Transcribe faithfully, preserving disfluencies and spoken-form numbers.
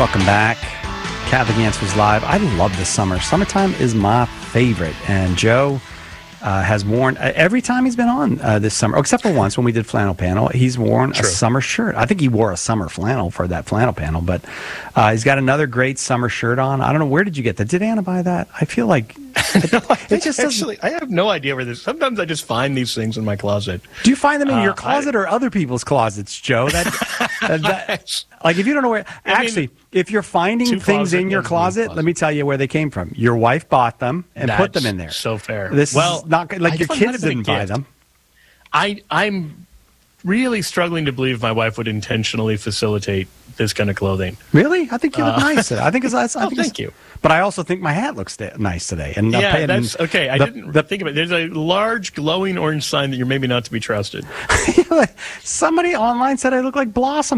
Welcome back. Catholic Answers Live. I love the summer. Summertime is my favorite. And Joe uh, has worn, uh, every time he's been on uh, this summer, oh, except for once when we did flannel panel, he's worn True. a summer shirt. I think he wore a summer flannel for that flannel panel, but uh, he's got another great summer shirt on. I don't know, where did you get that? Did Anna buy that? I feel like it, no, I it just actually, I have no idea where this. Sometimes I just find these things in my closet. Do you find them in uh, your closet I, or other people's closets, Joe? That, uh, that, like, if you don't know where, I actually, mean, if you're finding things in your closet, closet, let me tell you where they came from. Your wife bought them and That's put them in there. So fair. This well, is not like I your kids didn't buy them. I I'm really struggling to believe my wife would intentionally facilitate this kind of clothing. Really? I think you look uh, nice today. I think it's. I think oh, it's, thank you. But I also think my hat looks nice today. And yeah, and that's okay. I the, didn't the, think of it. There's a large glowing orange sign that you're maybe not to be trusted. Somebody online said I look like Blossom.